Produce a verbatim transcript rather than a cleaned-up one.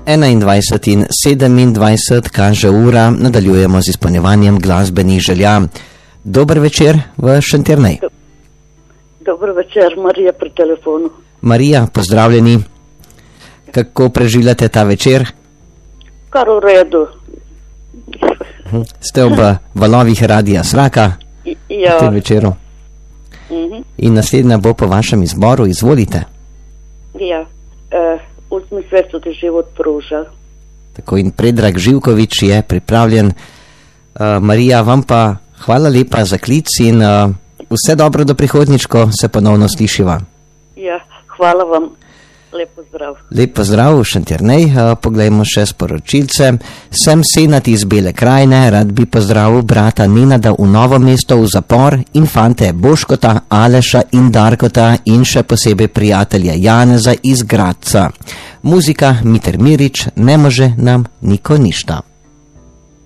enaindvajset in sedemindvajset kaže ura, nadaljujemo z izpolnjevanjem glasbenih želja. Dober večer v Šentjernej. Dober večer, Marija pri telefonu. Marija, pozdravljeni. Kako preživljate ta večer? Kar v redu. Ste ob valovih Radia Sraka Ja. v tem večeru. Mhm. In naslednja bo po vašem izboru, izvolite. Ja. Uh, Uzmi sve što ti život pruža. Tako in Predrag Živkovič je pripravljen. Uh, Marija, vam pa hvala lepa za klic in uh, vse dobro do prihodnjič, ko se ponovno slišiva. Ja, hvala vam. Lep pozdrav. Lep pozdrav v Šentjernej. Uh, poglejmo še sporočilce. Sem Senat iz Bele krajine, rad bi pozdravil brata Nenada v Novo mesto v zapor in fante Boškota, Aleša in Darkota in še posebej prijatelja Janeza iz Gradca. Muzika Miter Mirič, ne može nam niko ništa.